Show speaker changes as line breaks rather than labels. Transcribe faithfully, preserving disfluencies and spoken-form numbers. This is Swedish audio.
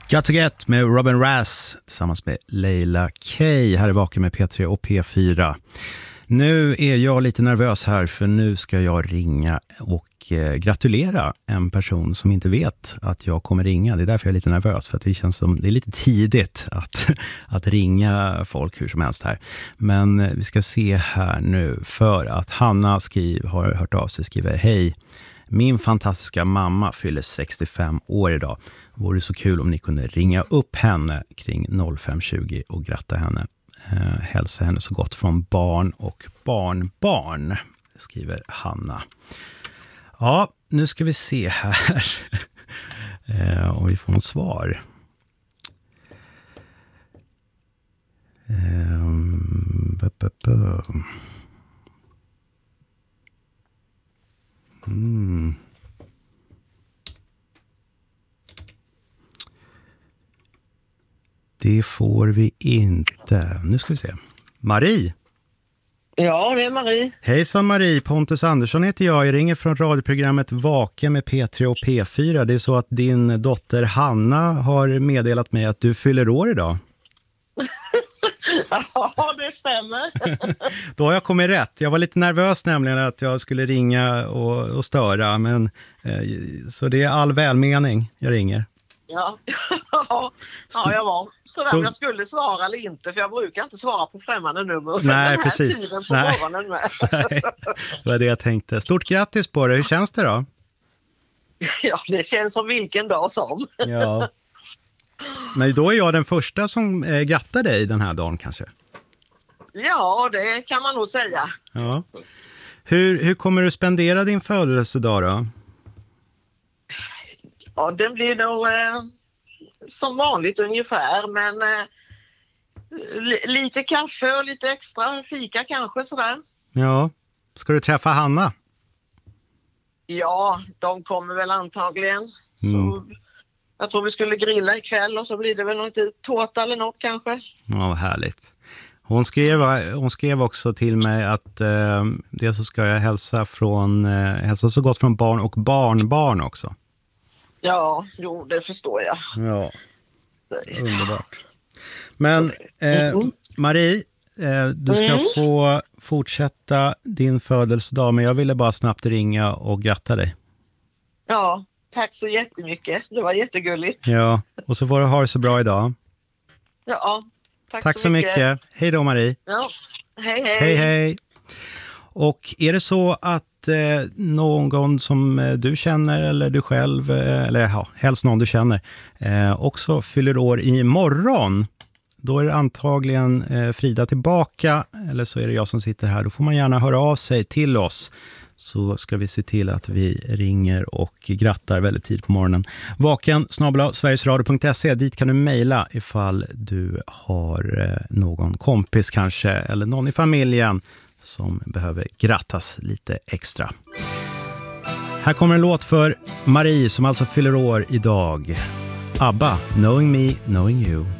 Got to Get med Robin Rass tillsammans med Leila Kay. Här är Vaken med P tre och P fyra. Nu är jag lite nervös här för nu ska jag ringa och eh, gratulera en person som inte vet att jag kommer ringa. Det är därför jag är lite nervös, för att det känns som det är lite tidigt att, att ringa folk hur som helst här. Men eh, vi ska se här nu, för att Hanna skriv, har hört av sig, skriver: hej, min fantastiska mamma fyller sextiofem år idag. Vore så kul om ni kunde ringa upp henne kring noll fem tjugo och gratta henne. Eh, hälsa henne så gott från barn och barnbarn, skriver Hanna. Ja, nu ska vi se här eh, om vi får något svar. Eh, bu, bu, bu. Mm. Det får vi inte. Nu ska vi se. Marie.
Ja, det är Marie.
Hejsan Marie, Pontus Andersson heter jag. Jag ringer från radioprogrammet Vaken med P tre och P fyra. Det är så att din dotter Hanna har meddelat mig att du fyller år idag.
Ja, det stämmer.
Då har jag kommit rätt. Jag var lite nervös nämligen att jag skulle ringa och, och störa. Men, eh, så det är all välmening jag ringer.
Ja, ja, ja jag var. Så om jag skulle svara eller inte, för jag brukar inte svara på främmande nummer.
Nej, precis.
Tiden på
Nej.
morgonen med.
Nej, det var det jag tänkte. Stort grattis på det. Hur känns det då?
Ja, det känns som vilken dag som.
Ja. Men då är jag den första som eh, grattar dig den här dagen kanske.
Ja, det kan man nog säga.
Ja. Hur, hur kommer du spendera din födelsedag då?
Ja, den blir nog eh, som vanligt ungefär, men eh, li- lite kaffe och lite extra fika kanske sådär.
Ja. Ska du träffa Hanna?
Ja, de kommer väl antagligen.
Mm.
Så jag tror vi skulle grilla ikväll och så blir det väl något tårta eller något kanske.
Ja, vad härligt. Hon skrev, hon skrev också till mig att eh, det så ska jag hälsa, från, eh, hälsa så gott från barn och barnbarn också.
Ja, jo, det förstår jag.
Ja, underbart. Men eh, Marie, eh, du ska
Mm.
få fortsätta din födelsedag, men jag ville bara snabbt ringa och gratta dig.
Ja, tack så jättemycket. Det var jättegulligt.
Ja, och så får du ha det så bra idag.
Ja, tack,
Tack så mycket. mycket. Hej då Marie.
Ja, hej hej.
Hej hej. Och är det så att eh, någon som eh, du känner eller du själv, eh, eller ja, helst någon du känner, eh, också fyller år imorgon, då är det antagligen eh, Frida tillbaka, eller så är det jag som sitter här. Då får man gärna höra av sig till oss, så ska vi se till att vi ringer och grattar väldigt tid på morgonen. Vaken snabel-a sverigesradio punkt se, dit kan du mejla ifall du har eh, någon kompis kanske, eller någon i familjen som behöver grattas lite extra. Här kommer en låt för Marie som alltså fyller år idag. ABBA, Knowing Me, Knowing You.